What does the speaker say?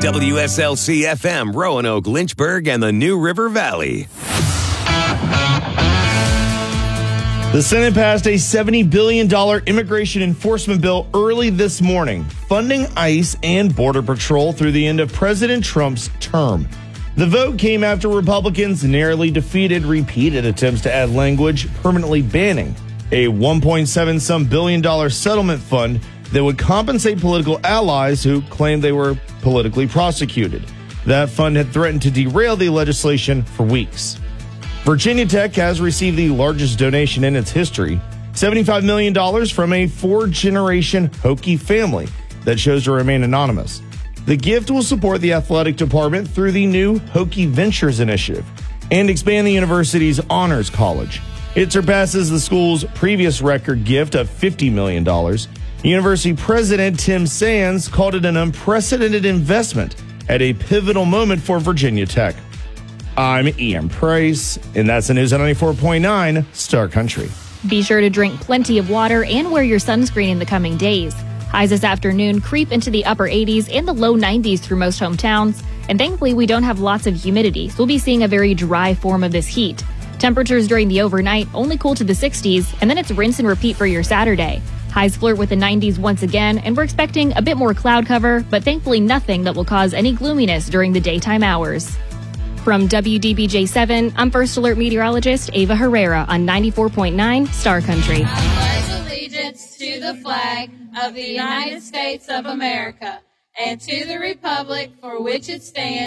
WSLC FM, Roanoke, Lynchburg, and the New River Valley. The Senate passed a $70 billion immigration enforcement bill early this morning, funding ICE and Border Patrol through the end of President Trump's term. The vote came after Republicans narrowly defeated repeated attempts to add language permanently banning a $1.7 billion settlement fund that would compensate political allies who claimed they were politically prosecuted. That fund had threatened to derail the legislation for weeks. Virginia Tech has received the largest donation in its history, $75 million from a four-generation Hokie family that chose to remain anonymous. The gift will support the athletic department through the new Hokie Ventures initiative and expand the university's honors college. It surpasses the school's previous record gift of $50 million. University President Tim Sands called it an unprecedented investment at a pivotal moment for Virginia Tech. I'm Ian Price, and that's the news on 94.9 Star Country. Be sure to drink plenty of water and wear your sunscreen in the coming days. Highs this afternoon creep into the upper 80s and the low 90s through most hometowns. And thankfully, we don't have lots of humidity, so we'll be seeing a very dry form of this heat. Temperatures during the overnight only cool to the 60s, and then it's rinse and repeat for your Saturday. Highs flirt with the 90s once again, and we're expecting a bit more cloud cover, but thankfully nothing that will cause any gloominess during the daytime hours. From WDBJ7, I'm First Alert meteorologist Ava Herrera on 94.9 Star Country. I pledge allegiance to the flag of the United States of America and to the republic for which it stands,